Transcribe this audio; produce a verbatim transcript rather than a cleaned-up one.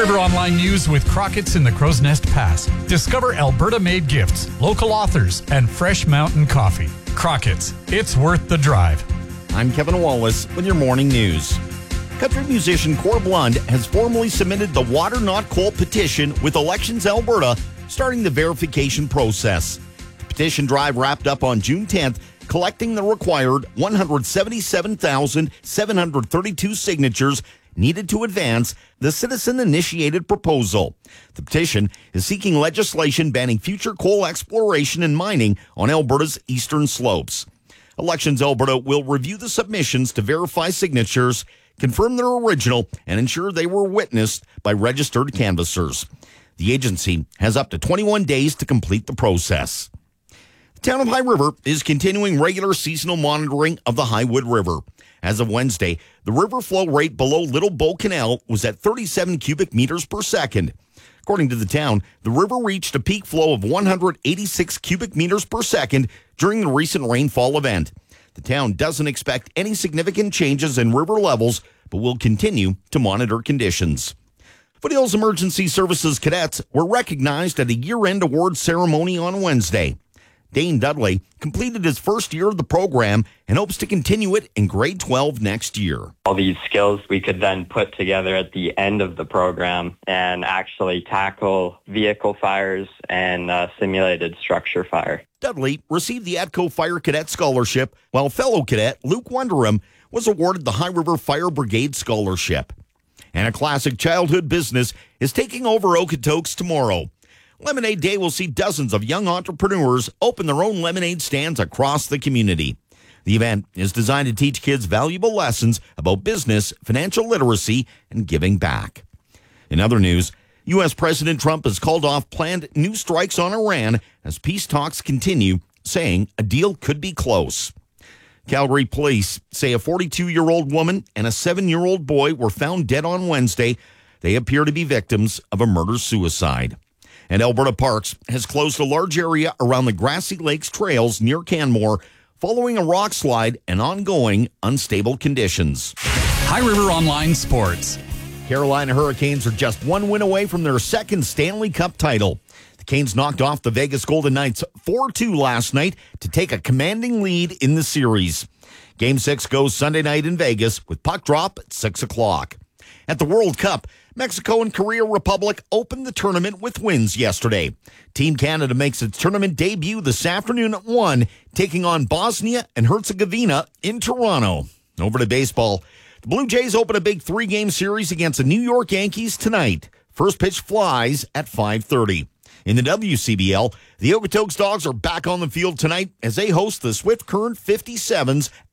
River Online News with Crockett's in the Crow's Nest Pass. Discover Alberta-made gifts, local authors, and fresh mountain coffee. Crockett's, it's worth the drive. I'm Kevin Wallace with your morning news. Country musician Corb Lund has formally submitted the Water Not Coal petition with Elections Alberta, starting the verification process. The petition drive wrapped up on June tenth, collecting the required one hundred seventy-seven thousand seven hundred thirty-two signatures needed to advance the citizen-initiated proposal. The petition is seeking legislation banning future coal exploration and mining on Alberta's eastern slopes. Elections Alberta will review the submissions to verify signatures, confirm their original, and ensure they were witnessed by registered canvassers. The agency has up to twenty-one days to complete the process. The town of High River is continuing regular seasonal monitoring of the Highwood River. As of Wednesday, the river flow rate below Little Bow Canal was at thirty-seven cubic meters per second. According to the town, the river reached a peak flow of one hundred eighty-six cubic meters per second during the recent rainfall event. The town doesn't expect any significant changes in river levels, but will continue to monitor conditions. Foothills Emergency Services cadets were recognized at a year-end awards ceremony on Wednesday. Dane Dudley completed his first year of the program and hopes to continue it in grade twelve next year. All these skills we could then put together at the end of the program and actually tackle vehicle fires and uh, simulated structure fire. Dudley received the ATCO Fire Cadet Scholarship, while fellow cadet Luke Wunderham was awarded the High River Fire Brigade Scholarship. And a classic childhood business is taking over Okotoks tomorrow. Lemonade Day will see dozens of young entrepreneurs open their own lemonade stands across the community. The event is designed to teach kids valuable lessons about business, financial literacy, and giving back. In other news, U S President Trump has called off planned new strikes on Iran as peace talks continue, saying a deal could be close. Calgary police say a forty-two-year-old woman and a seven-year-old boy were found dead on Wednesday. They appear to be victims of a murder-suicide. And Alberta Parks has closed a large area around the Grassy Lakes trails near Canmore following a rock slide and ongoing unstable conditions. High River Online Sports. Carolina Hurricanes are just one win away from their second Stanley Cup title. The Canes knocked off the Vegas Golden Knights four two last night to take a commanding lead in the series. Game six goes Sunday night in Vegas with puck drop at six o'clock. At the World Cup, Mexico and Korea Republic opened the tournament with wins yesterday. Team Canada makes its tournament debut this afternoon at one, taking on Bosnia and Herzegovina in Toronto. Over to baseball. The Blue Jays open a big three-game series against the New York Yankees tonight. First pitch flies at five thirty. In the W C B L, the Okotoks Dogs are back on the field tonight as they host the Swift Current fifty-sevens